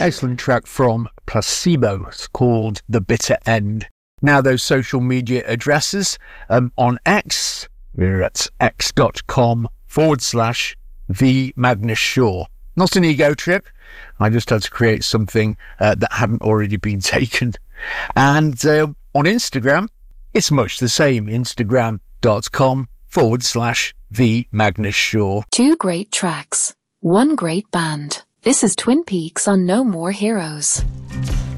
excellent track from Placebo. It's called The Bitter End. Now those social media addresses, on X, we're at x.com/The Magnus Shaw. Not an ego trip. I just had to create something that hadn't already been taken. And on Instagram, it's much the same. Instagram.com/The Magnus Shaw. 2 great tracks, 1 great band. This is Twin Peaks on No More Heroes.